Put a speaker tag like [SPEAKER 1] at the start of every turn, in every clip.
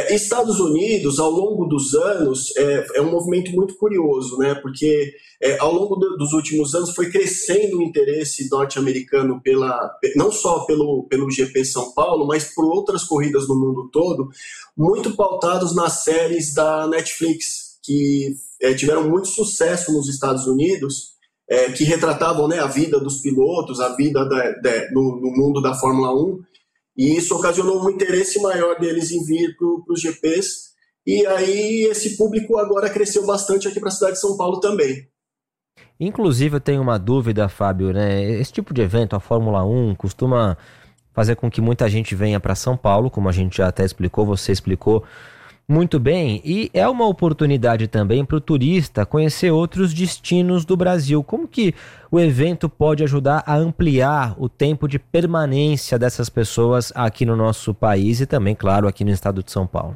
[SPEAKER 1] Estados Unidos, ao longo dos anos, é um movimento muito curioso, né? Porque ao longo dos últimos anos foi crescendo o interesse norte-americano não só pelo GP São Paulo, mas por outras corridas no mundo todo, muito pautados nas séries da Netflix, que tiveram muito sucesso nos Estados Unidos, que retratavam, né, a vida dos pilotos, a vida no mundo da Fórmula 1, e isso ocasionou um interesse maior deles em vir para os GPs, e aí esse público agora cresceu bastante aqui para a cidade de São Paulo também.
[SPEAKER 2] Inclusive eu tenho uma dúvida, Fábio, né? Esse tipo de evento, a Fórmula 1, costuma fazer com que muita gente venha para São Paulo, como a gente já até explicou, você explicou muito bem, e é uma oportunidade também para o turista conhecer outros destinos do Brasil. Como que o evento pode ajudar a ampliar o tempo de permanência dessas pessoas aqui no nosso país e também, claro, aqui no estado de São Paulo?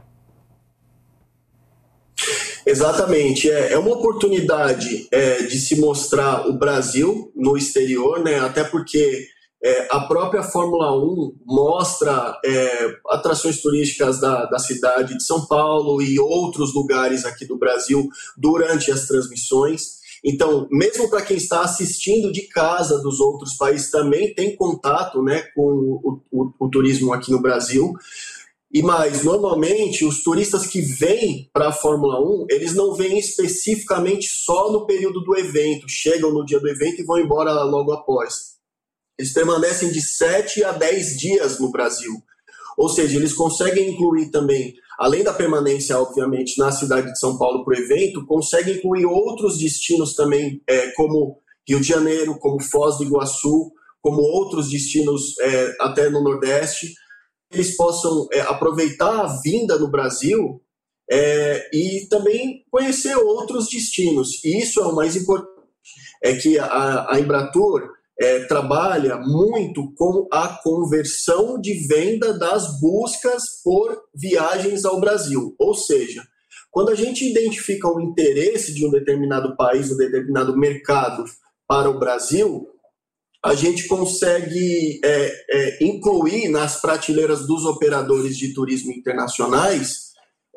[SPEAKER 1] Exatamente, é uma oportunidade de se mostrar o Brasil no exterior, né? Até porque a própria Fórmula 1 mostra atrações turísticas da cidade de São Paulo e outros lugares aqui do Brasil durante as transmissões. Então, mesmo para quem está assistindo de casa dos outros países, também tem contato, né, com o turismo aqui no Brasil. E mais, normalmente, os turistas que vêm para a Fórmula 1, eles não vêm especificamente só no período do evento, chegam no dia do evento e vão embora logo após. Eles permanecem de 7 a 10 dias no Brasil. Ou seja, eles conseguem incluir também, além da permanência, obviamente, na cidade de São Paulo para o evento, conseguem incluir outros destinos também, como Rio de Janeiro, como Foz do Iguaçu, como outros destinos até no Nordeste. Eles possam aproveitar a vinda no Brasil e também conhecer outros destinos. E isso é o mais importante, é que a Embratur trabalha muito com a conversão de venda das buscas por viagens ao Brasil. Ou seja, quando a gente identifica o interesse de um determinado país, um determinado mercado para o Brasil, a gente consegue incluir nas prateleiras dos operadores de turismo internacionais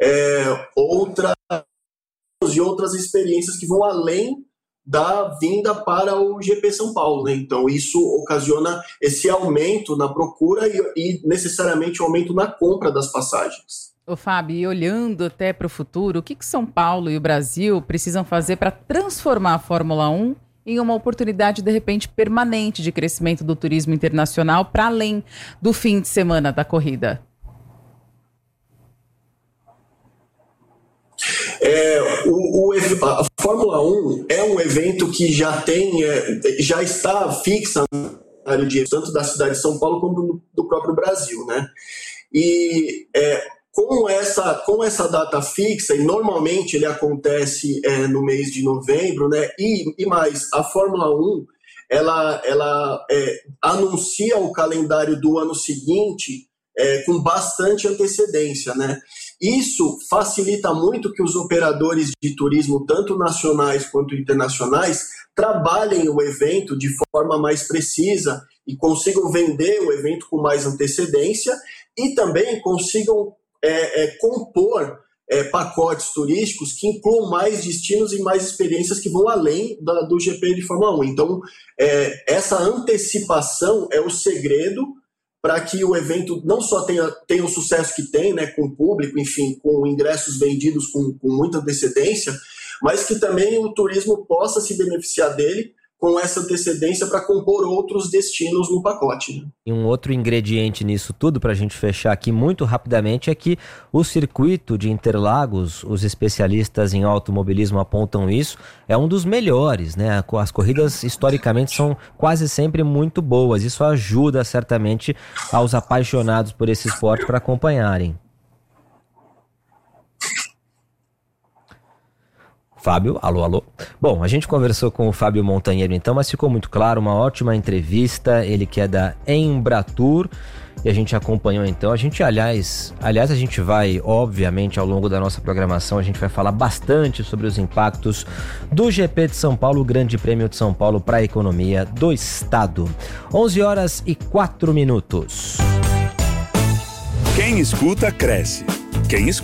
[SPEAKER 1] outras experiências que vão além da vinda para o GP São Paulo, né? Então isso ocasiona esse aumento na procura e necessariamente aumento na compra das passagens.
[SPEAKER 3] Ô Fábio, e olhando até para o futuro, o que São Paulo e o Brasil precisam fazer para transformar a Fórmula 1 em uma oportunidade, de repente, permanente de crescimento do turismo internacional para além do fim de semana da
[SPEAKER 1] corrida? A Fórmula 1 é um evento que já está fixa no horário de tanto da cidade de São Paulo como do próprio Brasil, né? E com essa data fixa, e normalmente ele acontece no mês de novembro, né? E mais, a Fórmula 1 ela anuncia o calendário do ano seguinte com bastante antecedência, né? Isso facilita muito que os operadores de turismo, tanto nacionais quanto internacionais, trabalhem o evento de forma mais precisa e consigam vender o evento com mais antecedência e também consigam compor pacotes turísticos que incluam mais destinos e mais experiências que vão além do GP de Fórmula 1. Então, essa antecipação é o segredo para que o evento não só tenha o sucesso que tem, né, com o público, enfim, com ingressos vendidos com muita antecedência, mas que também o turismo possa se beneficiar dele com essa antecedência para compor outros destinos no pacote, né?
[SPEAKER 2] E um outro ingrediente nisso tudo, para a gente fechar aqui muito rapidamente, é que o circuito de Interlagos, os especialistas em automobilismo apontam isso, é um dos melhores, né? As corridas historicamente são quase sempre muito boas, isso ajuda certamente aos apaixonados por esse esporte para acompanharem. Fábio, alô. Bom, a gente conversou com o Fábio Montanheiro então, mas ficou muito claro, uma ótima entrevista, ele que é da Embratur, e a gente acompanhou então, aliás a gente vai, obviamente, ao longo da nossa programação, a gente vai falar bastante sobre os impactos do GP de São Paulo, o Grande Prêmio de São Paulo para a economia do estado. 11h04.
[SPEAKER 4] Quem escuta, cresce. Quem escuta